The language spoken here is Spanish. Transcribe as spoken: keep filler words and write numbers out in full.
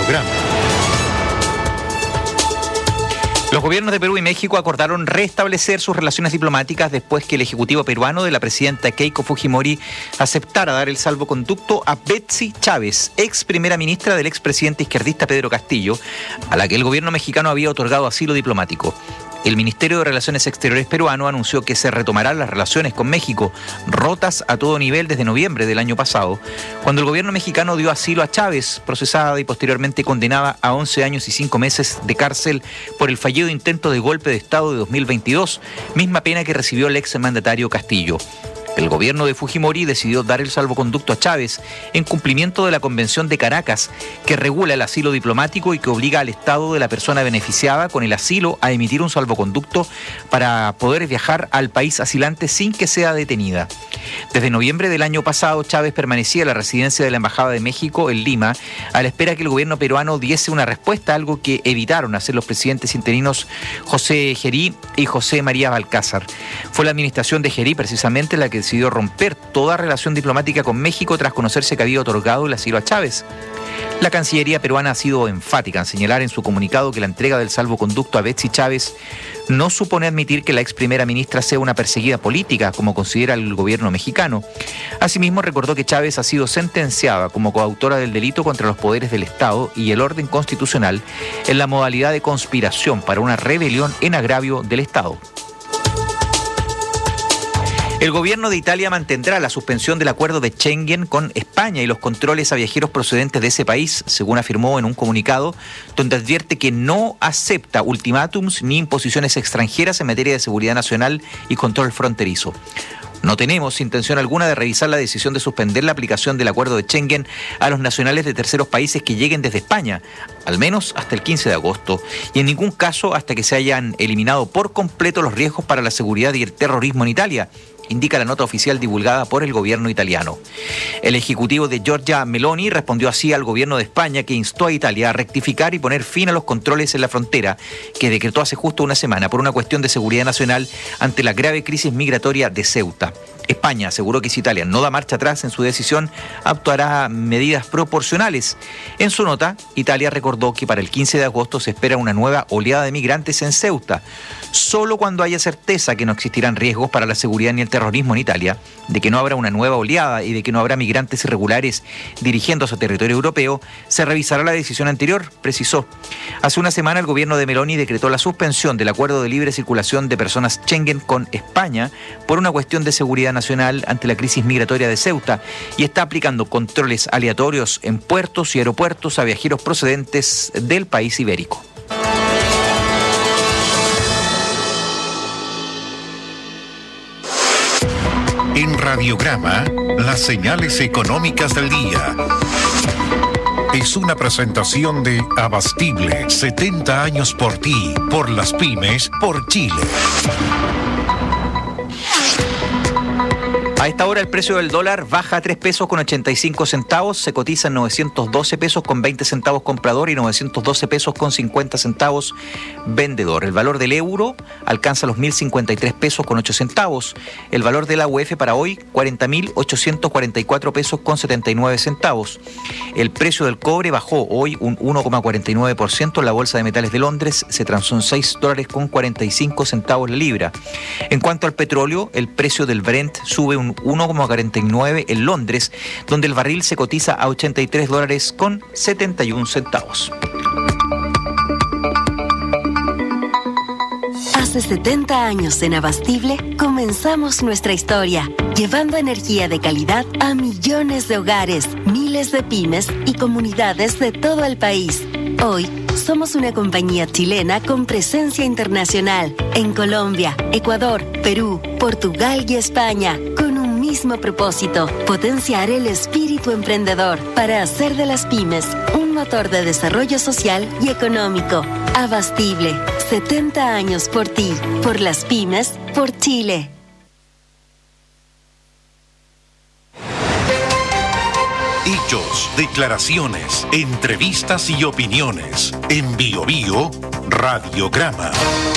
Radiograma. Los gobiernos de Perú y México acordaron restablecer sus relaciones diplomáticas después que el ejecutivo peruano de la presidenta Keiko Fujimori aceptara dar el salvoconducto a Betsy Chávez, ex primera ministra del expresidente izquierdista Pedro Castillo, a la que el gobierno mexicano había otorgado asilo diplomático. El Ministerio de Relaciones Exteriores peruano anunció que se retomarán las relaciones con México, rotas a todo nivel desde noviembre del año pasado, cuando el gobierno mexicano dio asilo a Chávez, procesada y posteriormente condenada a once años y cinco meses de cárcel por el fallido intento de golpe de Estado de dos mil veintidós, misma pena que recibió el exmandatario Castillo. El gobierno de Fujimori decidió dar el salvoconducto a Chávez en cumplimiento de la Convención de Caracas, que regula el asilo diplomático y que obliga al Estado de la persona beneficiada con el asilo a emitir un salvoconducto para poder viajar al país asilante sin que sea detenida. Desde noviembre del año pasado, Chávez permanecía en la residencia de la Embajada de México en Lima, a la espera que el gobierno peruano diese una respuesta, algo que evitaron hacer los presidentes interinos José Gerí y José María Balcázar. Fue la administración de Gerí precisamente la que decidió romper toda relación diplomática con México tras conocerse que había otorgado el asilo a Chávez. La Cancillería peruana ha sido enfática en señalar en su comunicado que la entrega del salvoconducto a Betsy Chávez no supone admitir que la ex primera ministra sea una perseguida política, como considera el gobierno mexicano. Asimismo, recordó que Chávez ha sido sentenciada como coautora del delito contra los poderes del Estado y el orden constitucional en la modalidad de conspiración para una rebelión en agravio del Estado. El gobierno de Italia mantendrá la suspensión del acuerdo de Schengen con España y los controles a viajeros procedentes de ese país, según afirmó en un comunicado, donde advierte que no acepta ultimátums ni imposiciones extranjeras en materia de seguridad nacional y control fronterizo. No tenemos intención alguna de revisar la decisión de suspender la aplicación del acuerdo de Schengen a los nacionales de terceros países que lleguen desde España, al menos hasta el quince de agosto, y en ningún caso hasta que se hayan eliminado por completo los riesgos para la seguridad y el terrorismo en Italia, indica la nota oficial divulgada por el gobierno italiano. El ejecutivo de Giorgia Meloni respondió así al gobierno de España, que instó a Italia a rectificar y poner fin a los controles en la frontera que decretó hace justo una semana por una cuestión de seguridad nacional ante la grave crisis migratoria de Ceuta. España aseguró que si Italia no da marcha atrás en su decisión, actuará medidas proporcionales. En su nota, Italia recordó que para el quince de agosto se espera una nueva oleada de migrantes en Ceuta. Solo cuando haya certeza que no existirán riesgos para la seguridad ni el terrorismo en Italia, de que no habrá una nueva oleada y de que no habrá migrantes irregulares dirigiéndose a territorio europeo, se revisará la decisión anterior, precisó. Hace una semana el gobierno de Meloni decretó la suspensión del acuerdo de libre circulación de personas Schengen con España por una cuestión de seguridad nacional ante la crisis migratoria de Ceuta y está aplicando controles aleatorios en puertos y aeropuertos a viajeros procedentes del país ibérico. En Radiograma, las señales económicas del día. Es una presentación de Abastible, setenta años por ti, por las pymes, por Chile. A esta hora el precio del dólar baja a tres pesos con ochenta y cinco centavos, se cotiza en novecientos doce pesos con veinte centavos comprador y novecientos doce pesos con cincuenta centavos vendedor. El valor del euro alcanza los mil cincuenta y tres pesos con ocho centavos. El valor de la U F para hoy, cuarenta mil ochocientos cuarenta y cuatro pesos con setenta y nueve centavos. El precio del cobre bajó hoy un uno coma cuarenta y nueve por ciento en la Bolsa de Metales de Londres, se transó en seis dólares con cuarenta y cinco centavos la libra. En cuanto al petróleo, el precio del Brent sube un uno coma cuarenta y nueve en Londres, donde el barril se cotiza a ochenta y tres dólares con setenta y un centavos. Hace setenta años en Abastible comenzamos nuestra historia, llevando energía de calidad a millones de hogares, miles de pymes y comunidades de todo el país. Hoy somos una compañía chilena con presencia internacional en Colombia, Ecuador, Perú, Portugal y España, con un mismo propósito: potenciar el espíritu emprendedor para hacer de las pymes un motor de desarrollo social y económico. Abastible, setenta años por ti, por las pymes, por Chile. Hechos, declaraciones, entrevistas y opiniones. En Bio Bio, Radiograma.